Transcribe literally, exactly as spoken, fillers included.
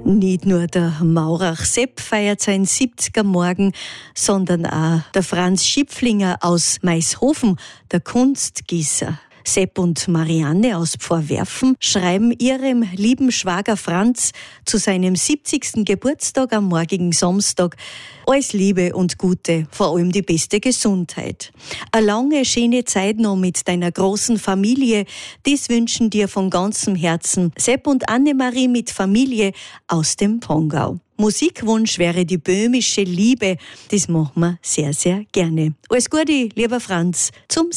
Nicht nur der Maurach Sepp feiert seinen siebziger Morgen, sondern auch der Franz Schipflinger aus Maishofen, der Kunstgießer. Sepp und Marianne aus Pfarrwerfen schreiben ihrem lieben Schwager Franz zu seinem siebzigsten Geburtstag am morgigen Samstag alles Liebe und Gute, vor allem die beste Gesundheit. Eine lange, schöne Zeit noch mit deiner großen Familie, das wünschen dir von ganzem Herzen Sepp und Annemarie mit Familie aus dem Pongau. Musikwunsch wäre die böhmische Liebe, das machen wir sehr, sehr gerne. Alles Gute, lieber Franz, zum